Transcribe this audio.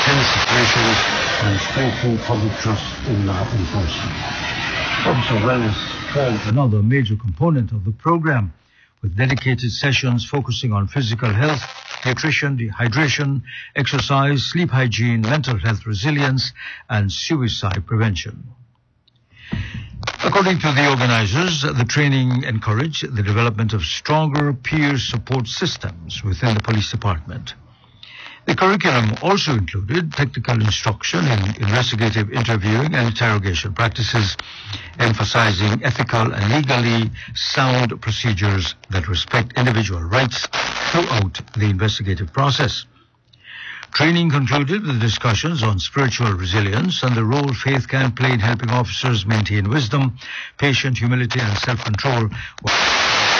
tense situations and strengthen public trust in law enforcement. Officer Wellness forms another major component of the program, with dedicated sessions focusing on physical health, nutrition, dehydration, exercise, sleep hygiene, mental health resilience, and suicide prevention. According to the organizers, the training encouraged the development of stronger peer support systems within the police department. The curriculum also included technical instruction in investigative interviewing and interrogation practices, emphasizing ethical and legally sound procedures that respect individual rights throughout the investigative process. Training concluded with discussions on spiritual resilience and the role faith can play in helping officers maintain wisdom, patience, humility, and self-control.